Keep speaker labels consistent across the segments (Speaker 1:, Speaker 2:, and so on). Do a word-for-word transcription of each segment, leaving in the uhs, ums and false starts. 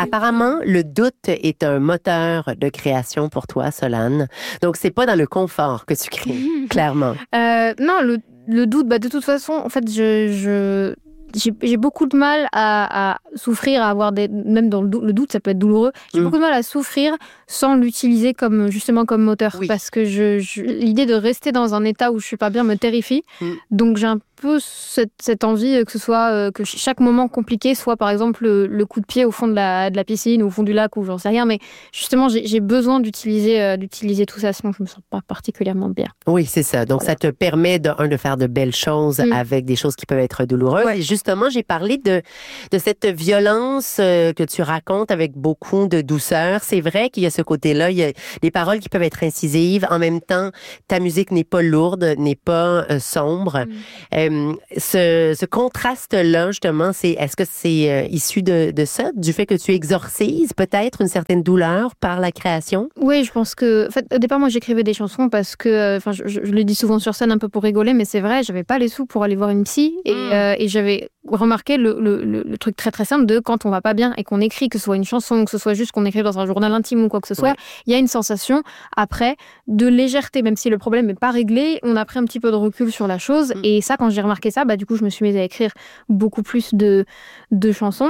Speaker 1: Apparemment, le doute est un moteur de création pour toi, Solane. Donc, c'est pas dans le confort que tu crées, clairement.
Speaker 2: Euh, non, le, le doute, bah, de toute façon, en fait, je... je... J'ai, j'ai beaucoup de mal à, à souffrir, à avoir des... Même dans le doute, le doute, ça peut être douloureux. J'ai mmh. beaucoup de mal à souffrir sans l'utiliser comme, justement comme moteur. Oui. Parce que je, je, l'idée de rester dans un état où je suis pas bien me terrifie. Mmh. Donc, j'ai un peu cette, cette envie que ce soit... Euh, que chaque moment compliqué soit, par exemple, le, le coup de pied au fond de la, de la piscine ou au fond du lac ou j'en sais rien. Mais justement, j'ai, j'ai besoin d'utiliser, euh, d'utiliser tout ça, sinon je me sens pas particulièrement bien.
Speaker 1: Oui, c'est ça. Donc, voilà. Ça te permet, de, un, de faire de belles choses mmh. avec des choses qui peuvent être douloureuses. Ouais. Et justement, j'ai parlé de, de cette violence euh, que tu racontes avec beaucoup de douceur. C'est vrai qu'il y a ce côté-là, il y a des paroles qui peuvent être incisives. En même temps, ta musique n'est pas lourde, n'est pas euh, sombre. Mm. Euh, ce, ce contraste-là, justement, c'est, est-ce que c'est euh, issu de, de ça, du fait que tu exorcises peut-être une certaine douleur par la création?
Speaker 2: Oui, je pense que... En fait, au départ, moi, j'écrivais des chansons parce que... Enfin, je, je, je le dis souvent sur scène un peu pour rigoler, mais c'est vrai, j'avais pas les sous pour aller voir une psy. Et, mm. euh, et j'avais remarqué le, le, le, le truc très très simple de quand on va pas bien et qu'on écrit, que ce soit une chanson, que ce soit juste qu'on écrive dans un journal intime ou quoi que ce soit, il ouais. y a une sensation après de légèreté, même si le problème n'est pas réglé, on a pris un petit peu de recul sur la chose. Mm. Et ça, quand j'ai remarqué ça, bah, du coup, je me suis mise à écrire beaucoup plus de, de chansons.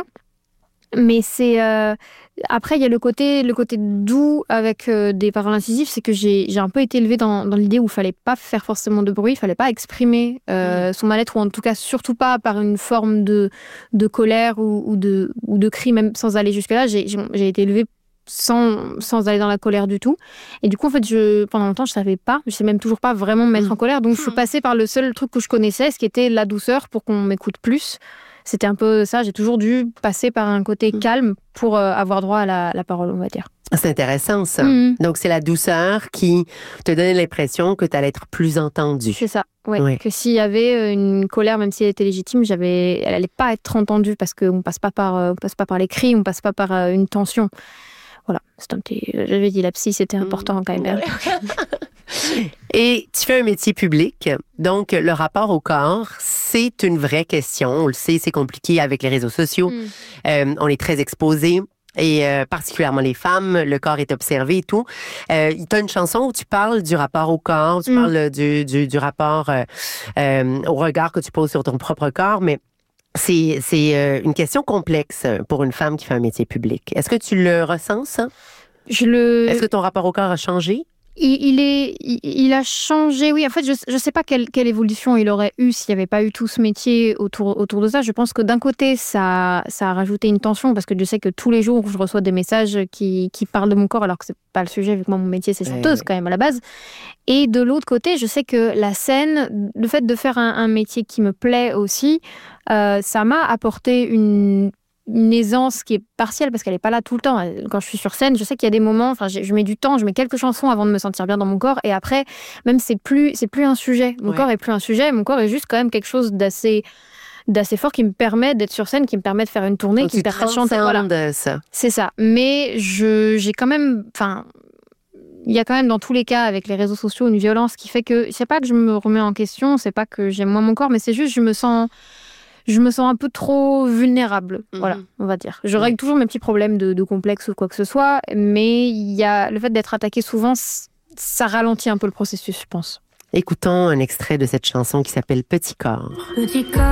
Speaker 2: Mais c'est... Euh... Après, il y a le côté, le côté doux avec euh, des paroles incisives, c'est que j'ai, j'ai un peu été élevée dans, dans l'idée où il ne fallait pas faire forcément de bruit, il ne fallait pas exprimer euh, mmh. son mal-être, ou en tout cas surtout pas par une forme de, de colère ou, ou, de, ou de cri, même sans aller jusque-là. J'ai, j'ai, j'ai été élevée sans, sans aller dans la colère du tout. Et du coup, en fait, je, pendant longtemps, je ne savais pas, je ne sais même toujours pas vraiment me mettre mmh. en colère, donc je suis passée par le seul truc que je connaissais, ce qui était la douceur pour qu'on m'écoute plus. C'était un peu ça, j'ai toujours dû passer par un côté calme pour euh, avoir droit à la, la parole, on va dire.
Speaker 1: C'est intéressant, ça. Mmh. Donc, c'est la douceur qui te donnait l'impression que tu allais être plus entendue.
Speaker 2: C'est ça, ouais. Oui. Que s'il y avait une colère, même si elle était légitime, j'avais... elle n'allait pas être entendue parce qu'on ne passe pas par, on passe pas par les cris, on ne passe pas par euh, une tension. Voilà, c'est un petit... J'avais dit la psy, c'était important mmh. quand même.
Speaker 1: Et tu fais un métier public, donc le rapport au corps, c'est une vraie question. On le sait, c'est compliqué avec les réseaux sociaux. Mm. Euh, on est très exposés. Et euh, particulièrement les femmes, le corps est observé et tout. Euh, tu as une chanson où tu parles du rapport au corps, tu mm. parles du, du, du rapport euh, euh, au regard que tu poses sur ton propre corps, mais c'est, c'est euh, une question complexe pour une femme qui fait un métier public. Est-ce que tu le ressens, ça?
Speaker 2: Je le...
Speaker 1: Est-ce que ton rapport au corps a changé?
Speaker 2: Il, il, est, il, il a changé, oui. En fait, je ne sais pas quelle, quelle évolution il aurait eu s'il n'y avait pas eu tout ce métier autour, autour de ça. Je pense que d'un côté, ça, ça a rajouté une tension parce que je sais que tous les jours, je reçois des messages qui, qui parlent de mon corps alors que ce n'est pas le sujet, vu que moi, mon métier, c'est chanteuse ouais. quand même à la base. Et de l'autre côté, je sais que la scène, le fait de faire un, un métier qui me plaît aussi, euh, ça m'a apporté une... une aisance qui est partielle parce qu'elle n'est pas là tout le temps. Quand je suis sur scène, je sais qu'il y a des moments, enfin, je mets du temps, je mets quelques chansons avant de me sentir bien dans mon corps et après, même c'est plus, c'est plus un sujet. Mon ouais. corps est plus un sujet, mon corps est juste quand même quelque chose d'assez, d'assez fort qui me permet d'être sur scène, qui me permet de faire une tournée,
Speaker 1: donc
Speaker 2: qui me permet de chanter.
Speaker 1: Voilà. Ça.
Speaker 2: C'est ça. Mais je, j'ai quand même, enfin, il y a quand même dans tous les cas avec les réseaux sociaux une violence qui fait que, c'est pas que je me remets en question, c'est pas que j'aime moins mon corps, mais c'est juste je me sens Je me sens un peu trop vulnérable, mmh. voilà, on va dire. Je règle toujours mes petits problèmes de, de complexe ou quoi que ce soit, mais il y a le fait d'être attaqué souvent, ça ralentit un peu le processus, je pense.
Speaker 1: Écoutons un extrait de cette chanson qui s'appelle Petit corps.
Speaker 3: Petit corps.